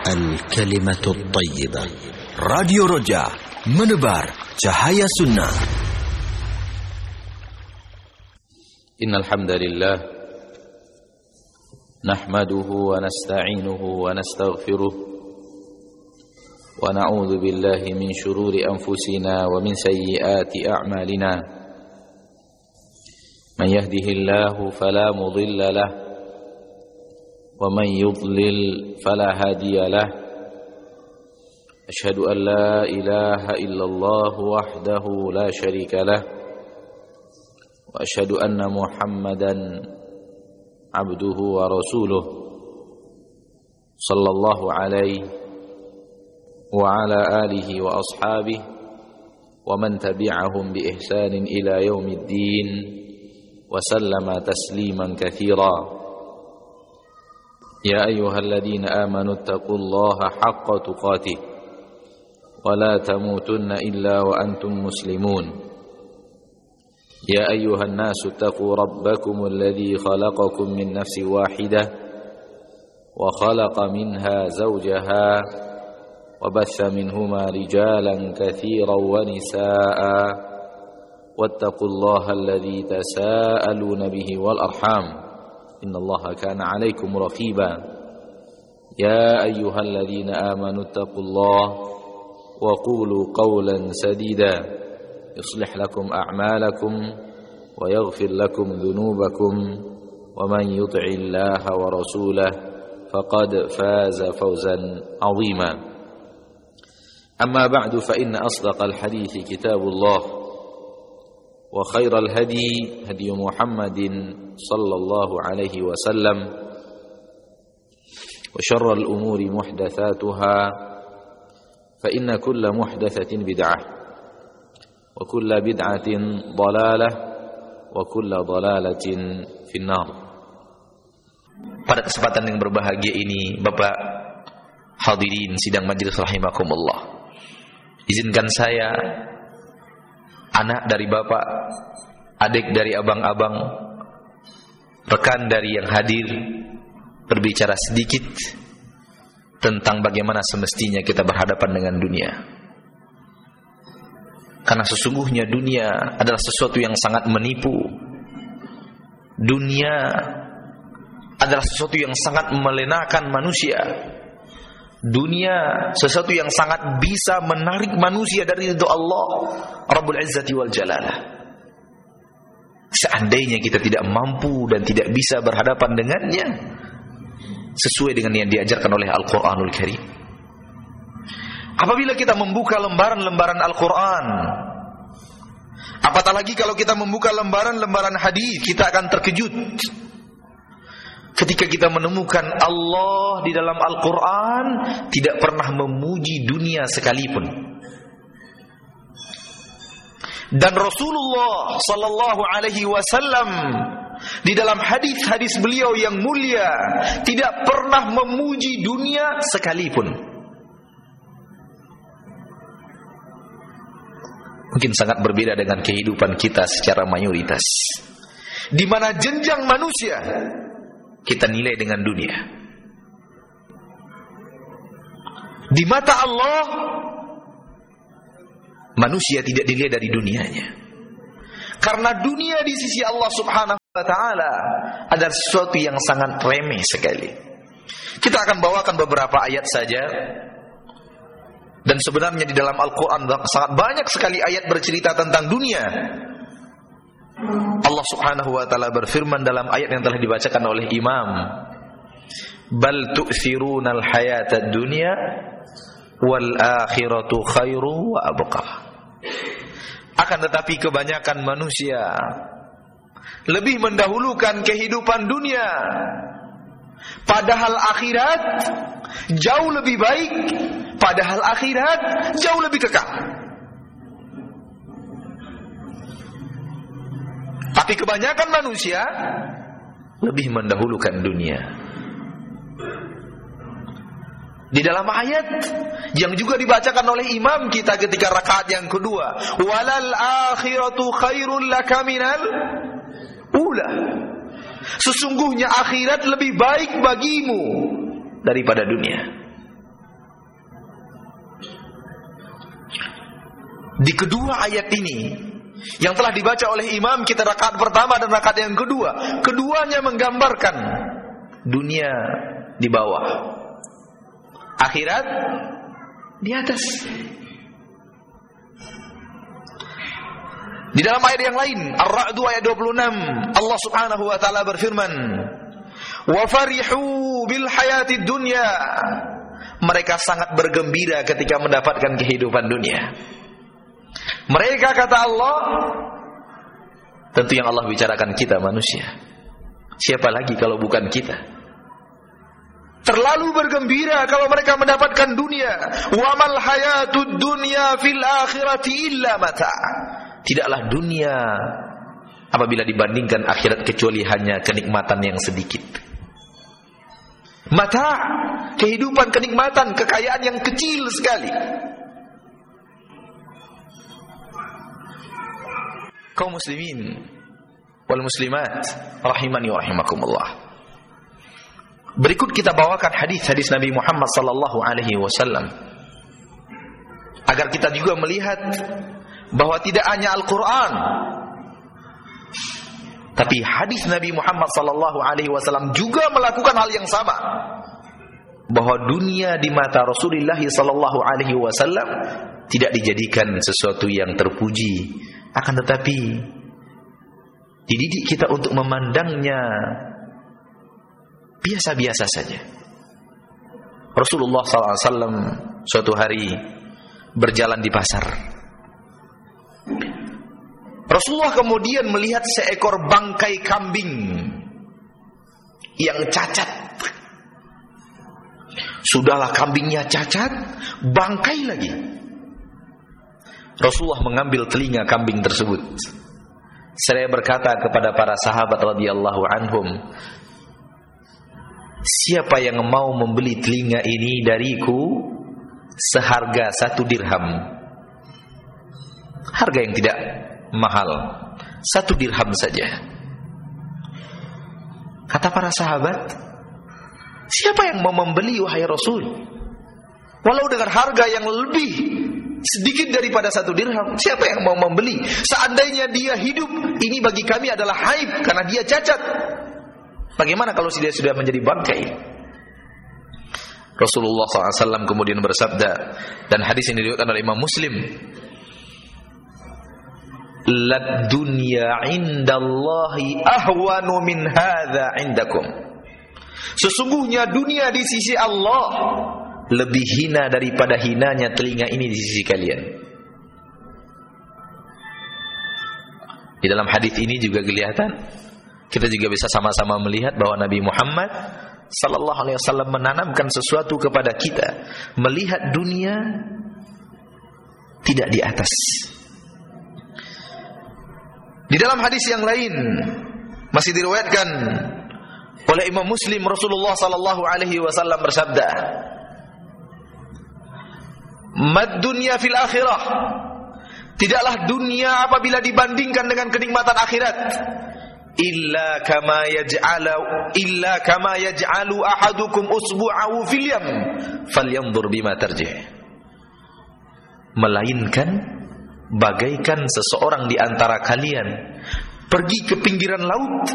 الكلمة الطيبة. راديو رجاء menebar cahaya sunnah. إن الحمد لله نحمده ونستعينه ونستغفره ونعوذ بالله من شرور أنفسنا ومن سيئات أعمالنا من يهده الله فلا مضل له ومن يضلل فلا هادي له أشهد أن لا إله إلا الله وحده لا شريك له وأشهد أن محمدا عبده ورسوله صلى الله عليه وعلى آله وأصحابه ومن تبعهم بإحسان إلى يوم الدين وسلم تسليما كثيرا يا أيها الذين آمنوا اتقوا الله حق تقاته ولا تموتن إلا وأنتم مسلمون يا أيها الناس اتقوا ربكم الذي خلقكم من نفس واحدة وخلق منها زوجها وبث منهما رجالا كثيرا ونساء واتقوا الله الذي تساءلون به والأرحام إن الله كان عليكم رقيبا يا أيها الذين آمنوا اتقوا الله وقولوا قولا سديدا يصلح لكم أعمالكم ويغفر لكم ذنوبكم ومن يطع الله ورسوله فقد فاز فوزا عظيما أما بعد فإن أصدق الحديث كتاب الله وخير الهدي هدي محمد صلى الله عليه وسلم وشر الأمور محدثاتها فإن كل محدثة بدعة وكل بدعة ضلالة وكل ضلالة في النار. Pada kesempatan yang berbahagia ini, Bapak hadirin sidang majelis rahimakumullah, izinkan saya, anak dari Bapak, adik dari abang-abang, rekan dari yang hadir, berbicara sedikit tentang bagaimana semestinya kita berhadapan dengan dunia. Karena sesungguhnya dunia adalah sesuatu yang sangat menipu. Dunia adalah sesuatu yang sangat melenakan manusia. Dunia sesuatu yang sangat bisa menarik manusia dari ridha Allah Rabbul Izzati wal Jalalah. Seandainya kita tidak mampu dan tidak bisa berhadapan dengannya sesuai dengan yang diajarkan oleh Al-Quranul Karim. Apabila kita membuka lembaran-lembaran Al-Quran, apatah lagi kalau kita membuka lembaran-lembaran hadis, kita akan terkejut ketika kita menemukan Allah di dalam Al-Quran tidak pernah memuji dunia sekalipun. Dan Rasulullah sallallahu alaihi wasallam di dalam hadis-hadis beliau yang mulia tidak pernah memuji dunia sekalipun. Mungkin sangat berbeda dengan kehidupan kita secara mayoritas, di mana jenjang manusia kita nilai dengan dunia. Di mata Allah, manusia tidak dilihat dari dunianya, karena dunia di sisi Allah Subhanahu wa ta'ala adalah sesuatu yang sangat remeh sekali. Kita akan bawakan beberapa ayat saja. Dan sebenarnya di dalam Al-Quran sangat banyak sekali ayat bercerita tentang dunia. Allah Subhanahu wa ta'ala berfirman dalam ayat yang telah dibacakan oleh Imam, bal tu'thirunal hayatad dunya wal akhiratu khairu wa abqa. Akan tetapi kebanyakan manusia lebih mendahulukan kehidupan dunia, padahal akhirat jauh lebih baik, padahal akhirat jauh lebih kekal. Tapi kebanyakan manusia lebih mendahulukan dunia. Di dalam ayat yang juga dibacakan oleh imam kita ketika rakaat yang kedua, walal akhiratu khairul laka minal ula. Sesungguhnya akhirat lebih baik bagimu daripada dunia. Di kedua ayat ini yang telah dibaca oleh imam kita rakaat pertama dan rakaat yang kedua, keduanya menggambarkan dunia di bawah, akhirat di atas. Di dalam ayat yang lain, Ar-Ra'd ayat 26, Allah Subhanahu wa taala berfirman, "Wa farihu bil hayatid dunya." Mereka sangat bergembira ketika mendapatkan kehidupan dunia. Mereka, kata Allah, tentu yang Allah bicarakan kita manusia. Siapa lagi kalau bukan kita? Terlalu bergembira kalau mereka mendapatkan dunia. Wa mal hayatud dunya fil akhirati illa mata'. Tidaklah dunia apabila dibandingkan akhirat kecuali hanya kenikmatan yang sedikit. Mata, kehidupan, kenikmatan, kekayaan yang kecil sekali. Kaum muslimin wal muslimat rahimani wa rahimakumullah. Berikut kita bawakan hadis-hadis Nabi Muhammad sallallahu alaihi wasallam agar kita juga melihat bahwa tidak hanya Al-Quran, tapi hadis Nabi Muhammad sallallahu alaihi wasallam juga melakukan hal yang sama. Bahwa dunia di mata Rasulullah sallallahu alaihi wasallam tidak dijadikan sesuatu yang terpuji, akan tetapi dididik kita untuk memandangnya biasa-biasa saja. Rasulullah sallallahu alaihi wasallam suatu hari berjalan di pasar. Rasulullah kemudian melihat seekor bangkai kambing yang cacat. Sudahlah kambingnya cacat, bangkai lagi. Rasulullah mengambil telinga kambing tersebut. Seraya berkata kepada para sahabat radhiyallahu anhum, "Siapa yang mau membeli telinga ini dariku seharga 1 dirham?" Harga yang tidak mahal, 1 dirham saja. Kata para sahabat, siapa yang mau membeli wahai Rasul? Walau dengan harga yang lebih sedikit daripada 1 dirham, siapa yang mau membeli? Seandainya dia hidup, ini bagi kami adalah aib karena dia cacat. Bagaimana kalau dia sudah menjadi bangkai? Rasulullah SAW kemudian bersabda, dan hadis ini diriwayatkan oleh Imam Muslim, "Lad dunya indallahi ahwanu min hadza indakum." Sesungguhnya dunia di sisi Allah lebih hina daripada hinanya telinga ini di sisi kalian. Di dalam hadis ini juga kelihatan, kita juga bisa sama-sama melihat bahwa Nabi Muhammad sallallahu alaihi wasallam menanamkan sesuatu kepada kita, melihat dunia tidak di atas. Di dalam hadis yang lain masih diriwayatkan oleh Imam Muslim, Rasulullah sallallahu alaihi wasallam bersabda, "Mad dunya fil akhirah." Tidaklah dunia apabila dibandingkan dengan kenikmatan akhirat, illa kama yaj'alu ahadukum usbu'ahu fil yam falyanzur bima tarjih. Melainkan bagaikan seseorang di antara kalian pergi ke pinggiran laut